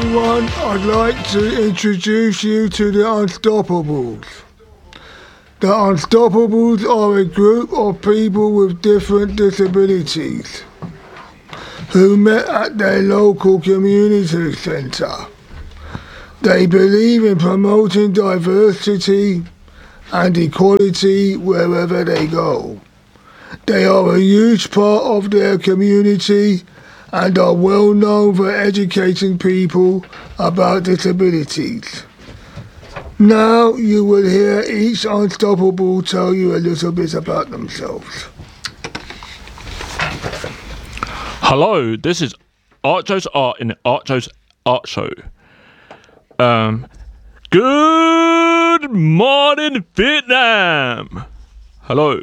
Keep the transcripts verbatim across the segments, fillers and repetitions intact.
everyone, I'd like to introduce you to the Unstoppables. The Unstoppables are a group of people with different disabilities who met at their local community centre. They believe in promoting diversity and equality wherever they go. They are a huge part of their community and are well known for educating people about disabilities. Now you will hear each Unstoppable tell you a little bit about themselves. Hello, this is Art Joe's Art in the Art Joe's Art Show. Um, good morning, Vietnam! Hello.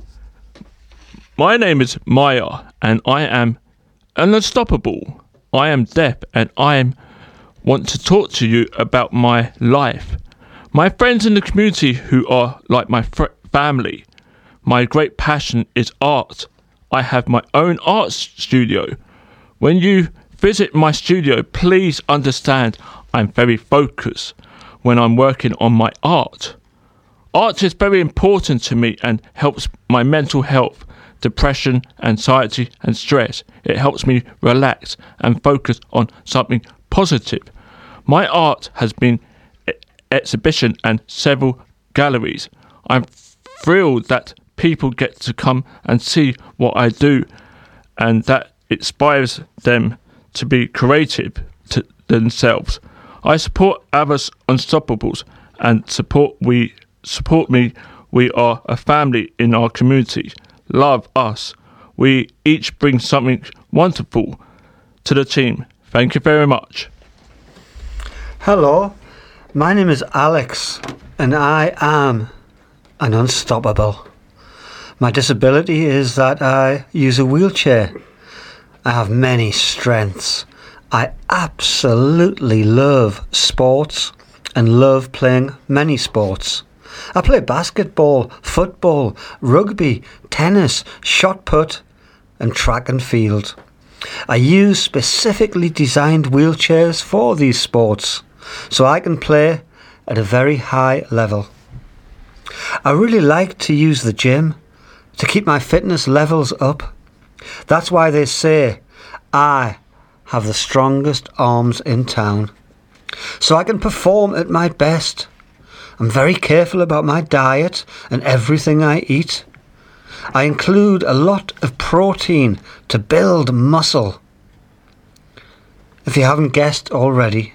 My name is Maya, and I am an unstoppable. I am deaf, and I am, want to talk to you about my life. My friends in the community who are like my fr- family. My great passion is art. I have my own art studio. When you visit my studio, please understand I'm very focused when I'm working on my art. Art is very important to me and helps my mental health. Depression, anxiety and stress. It helps me relax and focus on something positive. My art has been e- exhibition and several galleries. I'm thrilled that people get to come and see what I do and that inspires them to be creative to themselves. I support others Unstoppables and support we support me. We are a family in our community. Love us. We each bring something wonderful to the team. Thank you very much. Hello, my name is Alex and I am an unstoppable. My disability is that I use a wheelchair. I have many strengths. I absolutely love sports and love playing many sports. I play basketball, football, rugby, tennis, shot put and track and field. I use specifically designed wheelchairs for these sports so I can play at a very high level. I really like to use the gym to keep my fitness levels up. That's why they say I have the strongest arms in town. So I can perform at my best. I'm very careful about my diet and everything I eat. I include a lot of protein to build muscle. If you haven't guessed already,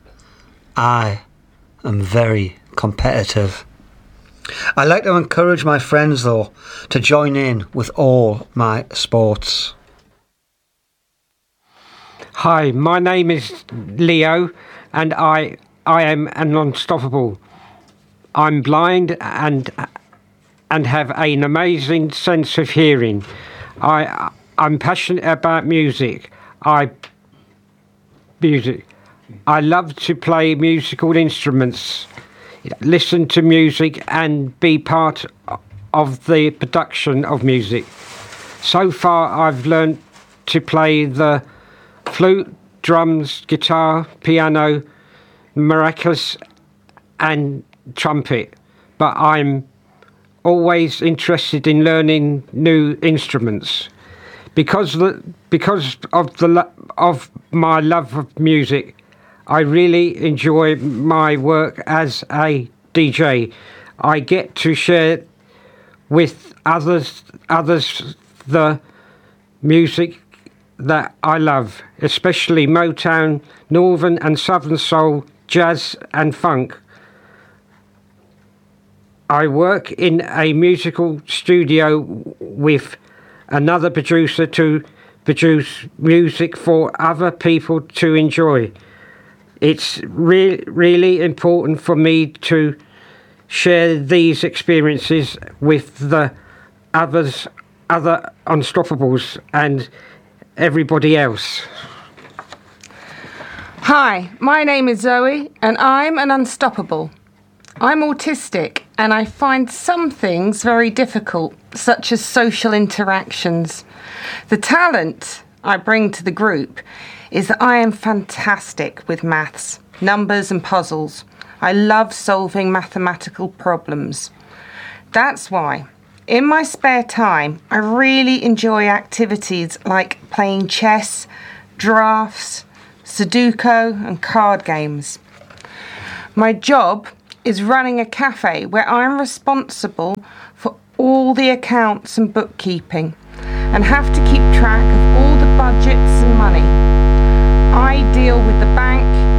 I am very competitive. I like to encourage my friends though to join in with all my sports. Hi, my name is Leo and I I am an unstoppable. I'm blind and and have an amazing sense of hearing. I I'm passionate about music. I music. I love to play musical instruments, listen to music and be part of the production of music. So far I've learned to play the flute, drums, guitar, piano, maracas and trumpet, but I'm always interested in learning new instruments because the because of the lo- of my love of music. I really enjoy my work as a D J. I get to share with others others the music that I love, especially Motown, Northern and Southern Soul, jazz and funk. I work in a musical studio with another producer to produce music for other people to enjoy. It's re- really important for me to share these experiences with the others, other Unstoppables and everybody else. Hi, my name is Zoe and I'm an Unstoppable. I'm autistic and I find some things very difficult, such as social interactions. The talent I bring to the group is that I am fantastic with maths, numbers and puzzles. I love solving mathematical problems. That's why, in my spare time, I really enjoy activities like playing chess, drafts, Sudoku and card games. My job is running a cafe where I'm responsible for all the accounts and bookkeeping and have to keep track of all the budgets and money. I deal with the bank,